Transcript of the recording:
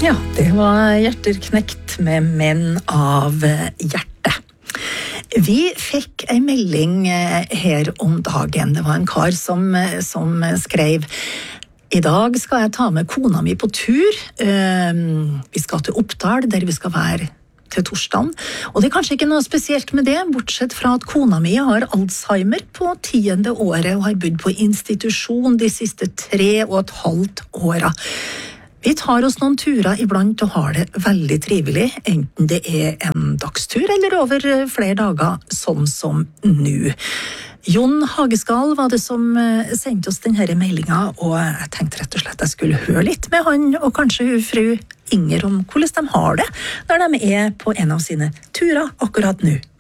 Ja, det var Hjerteknekt med Menn av hjerte. Vi fikk en melding her om dagen. Det var en kar som skrev: I dag skal jeg ta med kona mi på tur. Vi skal til Oppdal, der vi skal være til torsdagen. Og det er kanskje ikke noe spesielt med det, bortsett fra at kona mi har Alzheimer på 10. året og har bodd på institusjon de siste 3,5 årene. Vi tar oss noen turer iblant og har det veldig trivelig, enten det er en dagstur eller over flere dager, sånn som nå. Jon Hageskal var det som sendte oss denne meldingen, og jeg tenkte rett og slett jeg skulle høre litt med han, og kanskje fru Inger om hvordan de har det når de er på en av sine turer akkurat nå.